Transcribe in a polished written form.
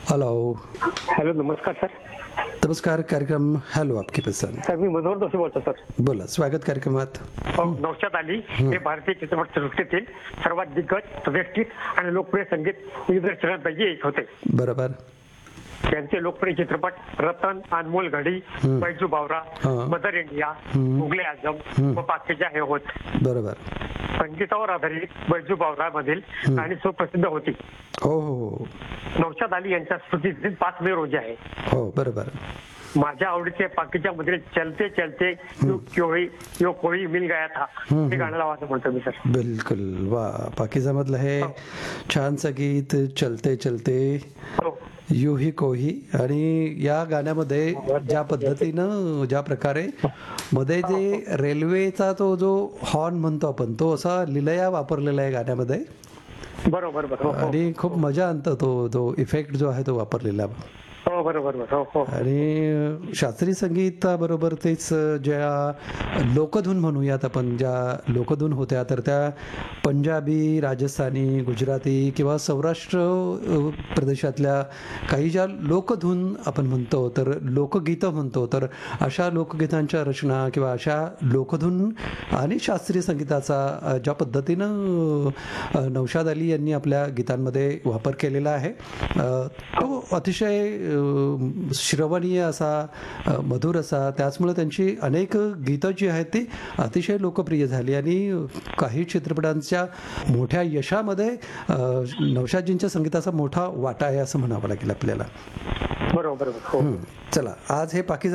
Hello. Hello, नमस्कार sir. नमस्कार. कार्यक्रम हॅलो आपकी पसंद. सर मी मनोहर जोशी बोलतो सर. बोला. स्वागत कार्यक्रमात. नौशाद अली हे भारतीय चित्रपट सृष्टीतील सर्वात दिग्गज, प्रतिष्ठित आणि लोकप्रिय संगीत दिग्दर्शकांपैकी एक होते. बरोबर. त्यांचे लोकप्रिय चित्रपट रतन, अनमोल घडी, बैजू बावरा, मदर इंडिया, मुघले आझम व पाकीजा हे होत. बरोबर. संगीतावर आधारित बैजू बावरा मधील गाणी सुप्रसिद्ध होती. हो हो हो. नौशाद अली यांच्या स्मृतिदिन 5 मे रोजी आहे. हो बरोबर. माझ्या आवडीचे पाकीजा मधील चलते चलते यो कोई मिल गया था हे गाणं लावायचं म्हणतो मी सर. बिलकुल. वा. पाकिजा मधलं हे छानसं गीत चलते चलते हो. यू ही कोही. आणि या गाण्यामध्ये ज्या पद्धतीनं ज्या प्रकारे मध्ये जे रेल्वेचा तो जो हॉर्न म्हणतो आपण, तो असा लिलया वापरलेला आहे गाण्यामध्ये. बरोबर बरोबर. आणि खूप मजा आणतो तो इफेक्ट जो आहे तो वापरलेला. हो बरोबर. हो हो. आणि शास्त्रीय संगीताबरोबर तेच ज्या लोकधून म्हणूयात आपण, ज्या लोकधून होत्या तर त्या पंजाबी, राजस्थानी, गुजराती किंवा सौराष्ट्र प्रदेशातल्या काही ज्या लोकधून आपण म्हणतो, तर लोकगीतं म्हणतो, तर अशा लोकगीतांच्या रचना किंवा अशा लोकधून आणि शास्त्रीय संगीताचा ज्या पद्धतीनं नौशाद अली यांनी आपल्या गीतांमध्ये वापर केलेला आहे तो अतिशय श्रवणीय असा, मधुर असा. त्याचमुळे त्यांची अनेक गीतं जी आहेत ती अतिशय लोकप्रिय झाली आणि काही चित्रपटांच्या मोठ्या यशामध्ये नौशादजींच्या संगीताचा मोठा वाटा आहे असं म्हणावं लागेल आपल्याला. बरोबर. हो. चला, आज हे पाकिस्तान